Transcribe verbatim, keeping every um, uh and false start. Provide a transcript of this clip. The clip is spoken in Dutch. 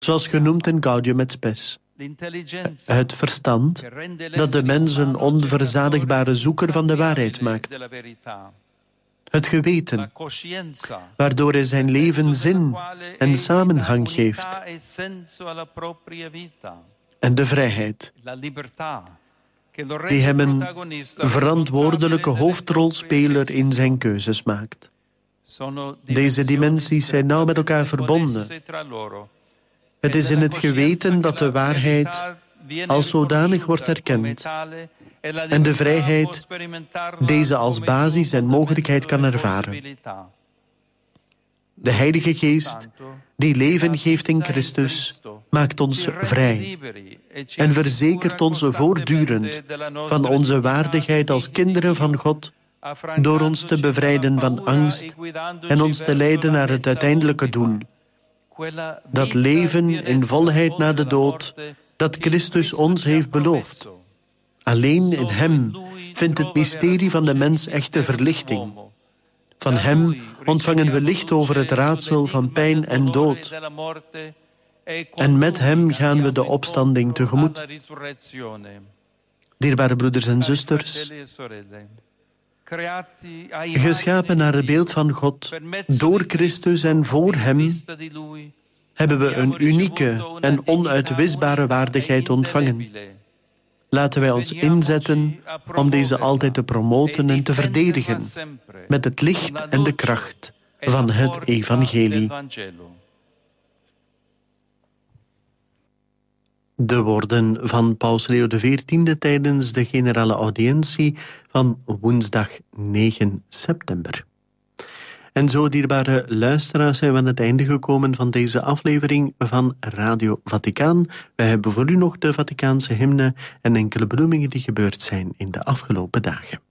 zoals genoemd in Gaudium et Spes. Het verstand dat de mens een onverzadigbare zoeker van de waarheid maakt. Het geweten, waardoor hij zijn leven zin en samenhang geeft. En de vrijheid, die hem een verantwoordelijke hoofdrolspeler in zijn keuzes maakt. Deze dimensies zijn nauw met elkaar verbonden. Het is in het geweten dat de waarheid als zodanig wordt erkend en de vrijheid deze als basis en mogelijkheid kan ervaren. De Heilige Geest, die leven geeft in Christus, maakt ons vrij en verzekert ons voortdurend van onze waardigheid als kinderen van God door ons te bevrijden van angst en ons te leiden naar het uiteindelijke doel. Dat leven in volheid na de dood dat Christus ons heeft beloofd. Alleen in Hem vindt het mysterie van de mens echte verlichting. Van Hem ontvangen we licht over het raadsel van pijn en dood. En met Hem gaan we de opstanding tegemoet. Dierbare broeders en zusters, geschapen naar het beeld van God, door Christus en voor Hem, hebben we een unieke en onuitwisbare waardigheid ontvangen. Laten wij ons inzetten om deze altijd te promoten en te verdedigen met het licht en de kracht van het evangelie. De woorden van Paus Leo de veertiende tijdens de generale audiëntie van woensdag negen september. En zo, dierbare luisteraars, zijn we aan het einde gekomen van deze aflevering van Radio Vaticaan. Wij hebben voor u nog de Vaticaanse hymne en enkele benoemingen die gebeurd zijn in de afgelopen dagen.